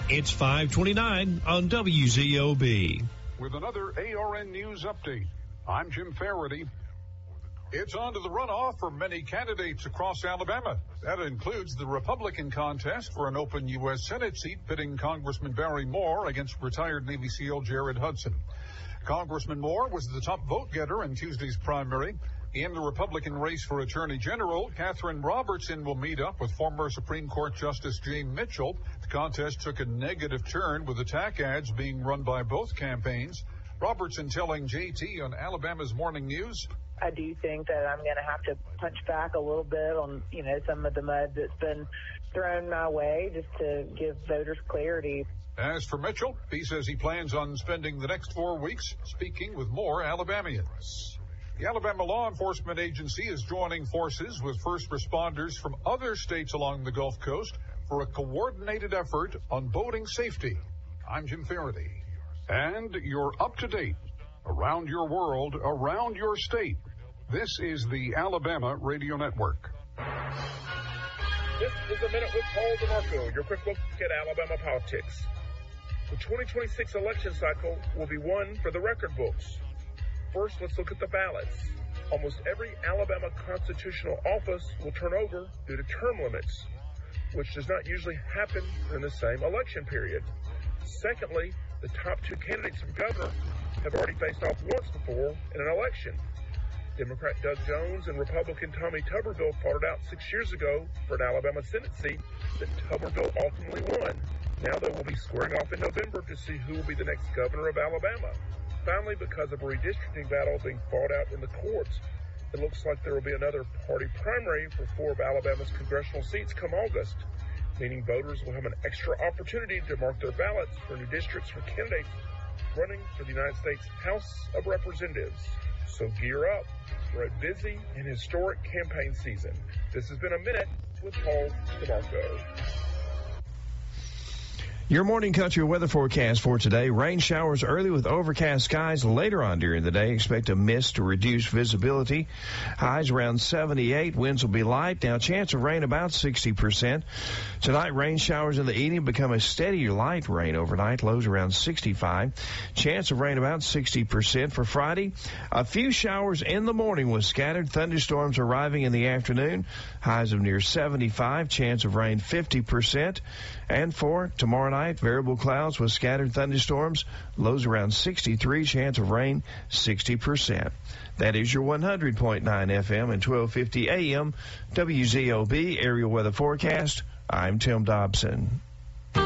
It's 5:29 on WZOB. With another ARN News update, I'm Jim Faraday. It's on to the runoff for many candidates across Alabama. That includes the Republican contest for an open U.S. Senate seat pitting Congressman Barry Moore against retired Navy SEAL Jared Hudson. Congressman Moore was the top vote getter in Tuesday's primary. In the Republican race for Attorney General, Catherine Robertson will meet up with former Supreme Court Justice James Mitchell. The contest took a negative turn with attack ads being run by both campaigns. Robertson telling JT on Alabama's Morning News, I do think that I'm going to have to punch back a little bit on, some of the mud that's been thrown my way just to give voters clarity. As for Mitchell, he says he plans on spending the next 4 weeks speaking with more Alabamians. The Alabama Law Enforcement Agency is joining forces with first responders from other states along the Gulf Coast for a coordinated effort on boating safety. I'm Jim Faraday. And you're up to date. Around your world, around your state. This is the Alabama Radio Network. This is a Minute with Paul DeMarco, your quick look at Alabama politics. The 2026 election cycle will be one for the record books. First, let's look at the ballots. Almost every Alabama constitutional office will turn over due to term limits, which does not usually happen in the same election period. Secondly, the top two candidates for governor have already faced off once before in an election. Democrat Doug Jones and Republican Tommy Tuberville fought it out 6 years ago for an Alabama Senate seat that Tuberville ultimately won. Now they will be squaring off in November to see who will be the next governor of Alabama. Finally, because of a redistricting battle being fought out in the courts, it looks like there will be another party primary for 4 of Alabama's congressional seats come August, meaning voters will have an extra opportunity to mark their ballots for new districts for candidates running for the United States House of Representatives. So gear up for a busy and historic campaign season. This has been a Minute with Paul DeMarco. Your morning country weather forecast for today. Rain showers early with overcast skies. Later on during the day, expect a mist to reduce visibility. Highs around 78. Winds will be light. Now, chance of rain about 60%. Tonight, rain showers in the evening become a steady light rain overnight. Lows around 65. Chance of rain about 60% for Friday. A few showers in the morning with scattered thunderstorms arriving in the afternoon. Highs of near 75. Chance of rain 50%. And for tomorrow night, variable clouds with scattered thunderstorms, lows around 63, chance of rain 60%. That is your 100.9 FM and 1250 AM WZOB area weather forecast. I'm Tim Dobson.